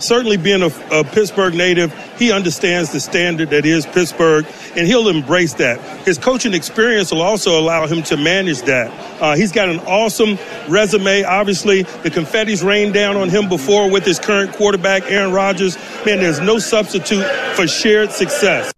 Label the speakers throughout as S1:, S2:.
S1: certainly being a Pittsburgh native, he understands the standard that is Pittsburgh, and he'll embrace that. His coaching experience will also allow him to manage that. He's got an awesome resume. Obviously, the confetti's rained down on him before with his current quarterback, Aaron Rodgers. Man, there's no substitute for shared success.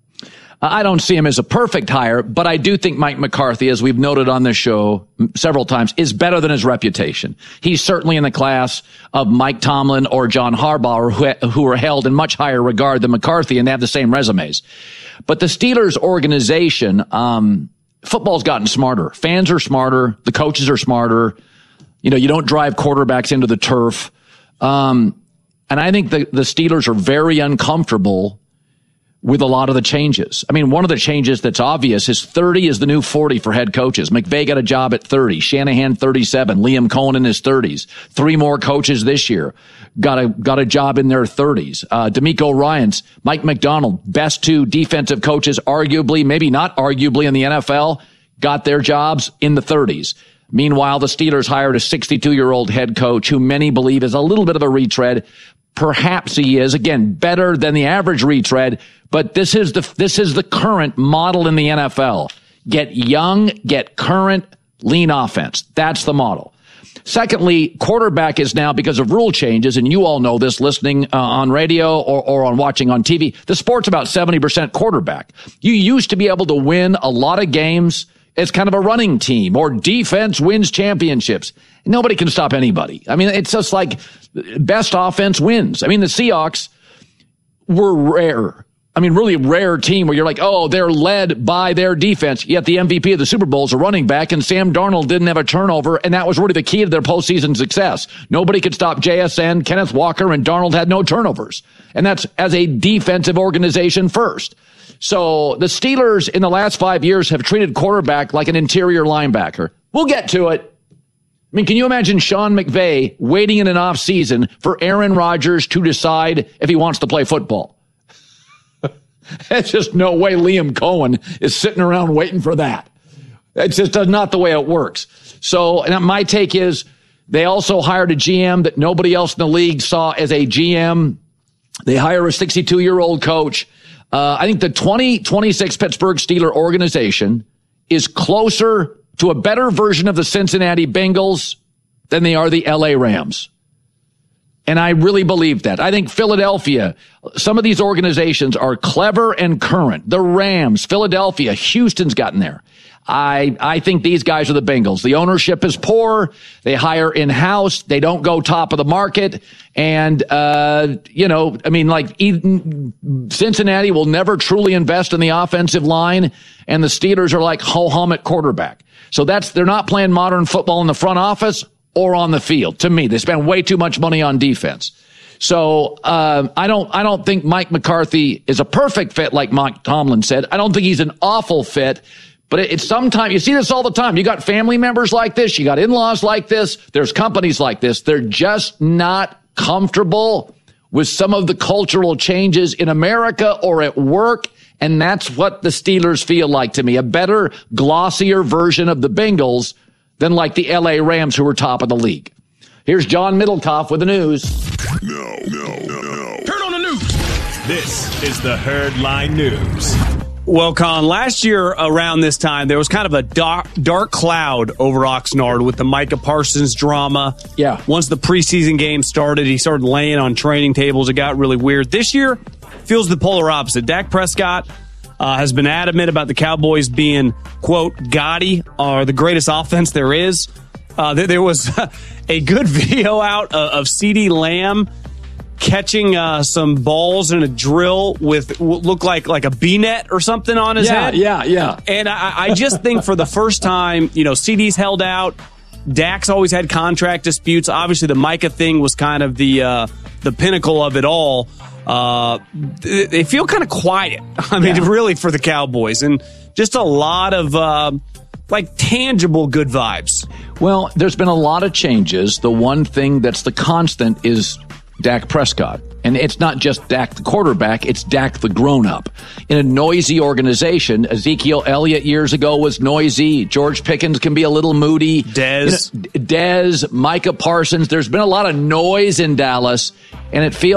S2: I don't see him as a perfect hire, but I do think Mike McCarthy, as we've noted on this show several times, is better than his reputation. He's certainly in the class of Mike Tomlin or John Harbaugh, who are held in much higher regard than McCarthy, and they have the same resumes. But the Steelers organization, football's gotten smarter. Fans are smarter. The coaches are smarter. You know, you don't drive quarterbacks into the turf. And I think the Steelers are very uncomfortable with a lot of the changes. I mean, one of the changes that's obvious is 30 is the new 40 for head coaches. McVay got a job at 30, Shanahan 37, Liam Cohen in his 30s. 3 more coaches this year got a job in their 30s. DeMeco Ryans, Mike McDonald, best 2 defensive coaches, arguably, maybe not arguably in the NFL, got their jobs in the 30s. Meanwhile, the Steelers hired a 62-year-old head coach who many believe is a little bit of a retread. Perhaps he is, again, better than the average retread, but this is the current model in the NFL. Get young, get current, lean offense. That's the model. Secondly, quarterback is now, because of rule changes, and you all know this listening on radio or on watching on TV, the sport's about 70% quarterback. You used to be able to win a lot of games as kind of a running team, or defense wins championships. Nobody can stop anybody. I mean, it's just like best offense wins. I mean, the Seahawks were rare. I mean, really rare team where you're like, oh, they're led by their defense. Yet the MVP of the Super Bowl is a running back, and Sam Darnold didn't have a turnover, and that was really the key to their postseason success. Nobody could stop JSN, Kenneth Walker, and Darnold had no turnovers. And that's as a defensive organization first. So the Steelers in the last 5 years have treated quarterback like an interior linebacker. We'll get to it. I mean, can you imagine Sean McVay waiting in an off season for Aaron Rodgers to decide if he wants to play football? That's just no way Liam Cohen is sitting around waiting for that. It's just not the way it works. So and my take is they also hired a GM that nobody else in the league saw as a GM. They hire a 62-year-old coach. I think the 2026 Pittsburgh Steelers organization is closer to a better version of the Cincinnati Bengals than they are the LA Rams. And I really believe that. I think Philadelphia, some of these organizations are clever and current. The Rams, Philadelphia, Houston's gotten there. I think these guys are the Bengals. The ownership is poor. They hire in-house. They don't go top of the market. And, Cincinnati will never truly invest in the offensive line. And the Steelers are like ho-hum at quarterback. So they're not playing modern football in the front office or on the field. To me, they spend way too much money on defense. So, I don't think Mike McCarthy is a perfect fit, like Mike Tomlin said. I don't think he's an awful fit. But it's sometimes, you see this all the time. You got family members like this. You got in-laws like this. There's companies like this. They're just not comfortable with some of the cultural changes in America or at work. And that's what the Steelers feel like to me. A better, glossier version of the Bengals than like the LA Rams, who were top of the league. Here's John Middlekauff with the news.
S3: No. Turn on the news. This is the Herdline News.
S4: Well, Con, last year around this time, there was kind of a dark cloud over Oxnard with the Micah Parsons drama.
S2: Yeah.
S4: Once the preseason game started, he started laying on training tables. It got really weird. This year feels the polar opposite. Dak Prescott has been adamant about the Cowboys being, quote, gaudy, or the greatest offense there is. There was a good video out of CeeDee Lamb catching some balls in a drill with what looked like a B-net or something on his head.
S2: Yeah.
S4: And I just think for the first time, CeeDee's held out. Dak's always had contract disputes. Obviously, the Micah thing was kind of the pinnacle of it all. They feel kind of quiet. I mean, really, for the Cowboys. And just a lot of tangible good vibes.
S2: Well, there's been a lot of changes. The one thing that's the constant is Dak Prescott. And it's not just Dak the quarterback, it's Dak the grown-up. In a noisy organization, Ezekiel Elliott years ago was noisy. George Pickens can be a little moody.
S4: Dez,
S2: Micah Parsons. There's been a lot of noise in Dallas, and it feels